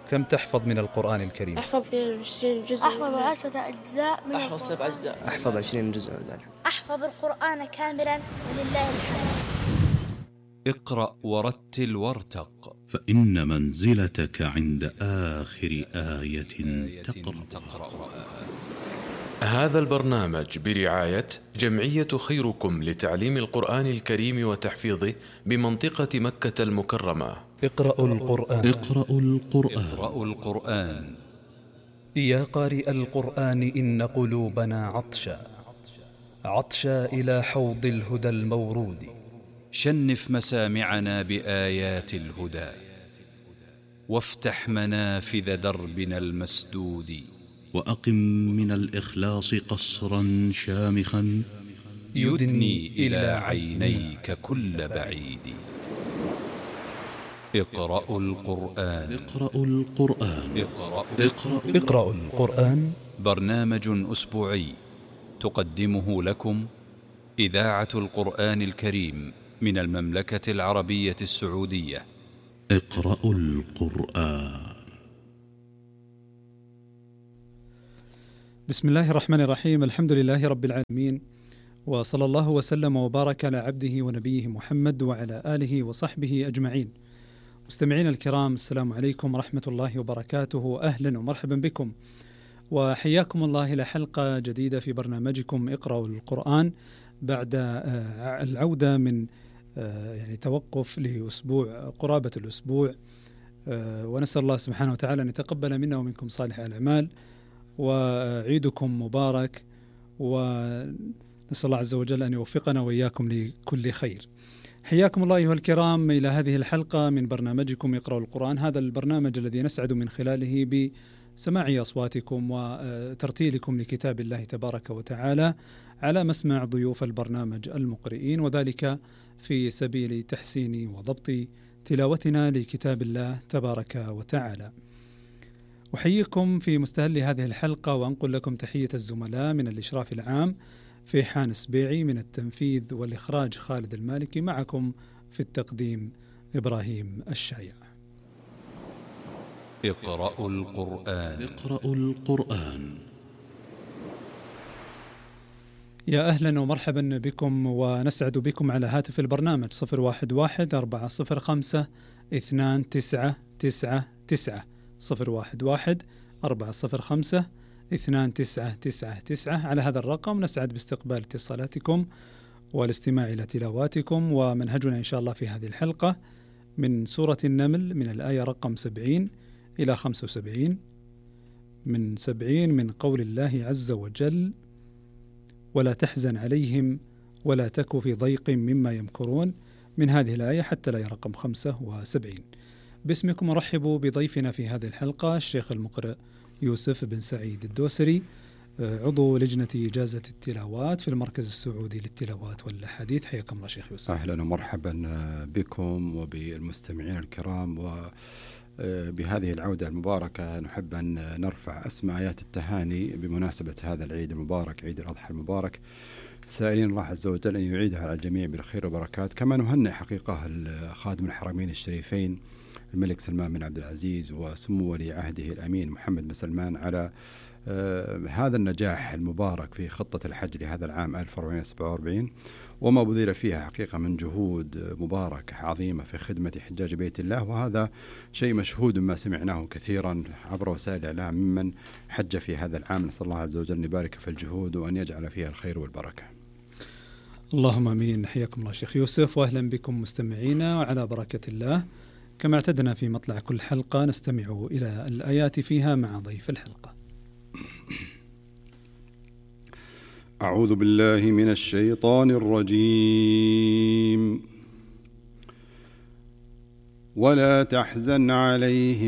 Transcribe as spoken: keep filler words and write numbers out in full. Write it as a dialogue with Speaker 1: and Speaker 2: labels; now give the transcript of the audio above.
Speaker 1: كم تحفظ من القرآن الكريم؟
Speaker 2: أحفظ عشرين جزء.
Speaker 3: أحفظ عشرة أجزاء من
Speaker 4: أحفظ سبع أجزاء.
Speaker 5: أحفظ عشرين جزء.
Speaker 3: أحفظ القرآن كاملا ولله الحمد.
Speaker 6: اقرأ ورتل وارتق،
Speaker 7: فإن منزلتك عند آخر آية تقرأ.
Speaker 8: هذا البرنامج برعاية جمعية خيركم لتعليم القرآن الكريم وتحفيظه بمنطقة مكة المكرمة.
Speaker 1: اقرأوا القرآن.
Speaker 7: اقرأوا القرآن.
Speaker 6: اقرأوا القرآن.
Speaker 1: يا قارئ القرآن إن قلوبنا عطشا عطشا إلى حوض الهدى المورود.
Speaker 6: شنف مسامعنا بآيات الهدى، وافتح منافذ دربنا المسدود.
Speaker 7: وأقم من الإخلاص قصرا شامخا
Speaker 6: يدني إلى عينيك كل بعيد. اقرأوا القرآن.
Speaker 7: اقرأوا القرآن.
Speaker 6: اقرأوا,
Speaker 7: اقرأوا,
Speaker 1: اقرأوا القرآن.
Speaker 6: برنامج أسبوعي تقدمه لكم إذاعة القرآن الكريم من المملكة العربية السعودية.
Speaker 7: اقرأوا القرآن.
Speaker 9: بسم الله الرحمن الرحيم. الحمد لله رب العالمين، وصلى الله وسلم وبارك على عبده ونبيه محمد وعلى آله وصحبه أجمعين. مستمعين الكرام، السلام عليكم ورحمة الله وبركاته. أهلا ومرحبا بكم، وحياكم الله إلى حلقة جديدة في برنامجكم اقرأوا القرآن بعد العودة من يعني توقف لأسبوع قرابة الأسبوع، ونسأل الله سبحانه وتعالى أن يتقبل منا ومنكم صالح الأعمال، وعيدكم مبارك، ونسأل الله عز وجل أن يوفقنا وإياكم لكل خير. حياكم الله أيها الكرام إلى هذه الحلقة من برنامجكم اقرأوا القرآن، هذا البرنامج الذي نسعد من خلاله بسماع أصواتكم وترتيلكم لكتاب الله تبارك وتعالى على مسمع ضيوف البرنامج المقرئين، وذلك في سبيل تحسين وضبط تلاوتنا لكتاب الله تبارك وتعالى. أحييكم في مستهل هذه الحلقة، وأنقل لكم تحية الزملاء من الإشراف العام في حان سبيعي، من التنفيذ والإخراج خالد المالكي، معكم في التقديم إبراهيم الشايع.
Speaker 6: اقرأوا القرآن.
Speaker 7: اقرأوا القرآن.
Speaker 9: يا أهلا ومرحبا بكم، ونسعد بكم على هاتف البرنامج صفر واحد واحد أربعة صفر خمسة اثنان تسعة تسعة تسعة صفر واحد واحد أربعة صفر خمسة اثنان تسعة تسعة تسعة. على هذا الرقم نسعد باستقبال اتصالاتكم والاستماع إلى تلاواتكم. ومنهجنا إن شاء الله في هذه الحلقة من سورة النمل من الآية رقم سبعين إلى خمسة وسبعين. من سبعين من قول الله عز وجل: ولا تحزن عليهم ولا تك في ضيق مما يمكرون، من هذه الآية حتى الآية رقم خمسة وسبعين. باسمكم أرحب بضيفنا في هذه الحلقة الشيخ المقرئ يوسف بن سعيد الدوسري، عضو لجنة إجازة التلاوات في المركز السعودي للتلاوات والأحاديث. حياكم الله شيخ يوسف.
Speaker 10: أهلا ومرحبا بكم وبالمستمعين الكرام. وبهذه العودة المباركة نحب أن نرفع أسمى آيات التهاني بمناسبة هذا العيد المبارك، عيد الأضحى المبارك، سائلين الله عز وجل أن يعيدها على الجميع بالخير وبركات. كما نهنئ حقيقة خادم الحرمين الشريفين الملك سلمان بن عبد العزيز وسمو ولي عهده الأمين محمد بن سلمان على آه هذا النجاح المبارك في خطة الحج لهذا العام ألف وأربعمائة وسبعة وأربعين، وما بذل فيها حقيقة من جهود مباركة عظيمة في خدمة حجاج بيت الله. وهذا شيء مشهود ما سمعناه كثيرا عبر وسائل الإعلام ممن حج في هذا العام. نسأل الله عز وجل أن يبارك في الجهود وأن يجعل فيها الخير والبركة.
Speaker 9: اللهم آمين. حياكم الله شيخ يوسف، وأهلا بكم مستمعينا، وعلى بركة الله كما اعتدنا في مطلع كل حلقة نستمع إلى الآيات فيها مع ضيف الحلقة.
Speaker 10: أعوذ بالله من الشيطان الرجيم. ولا تحزن عليهم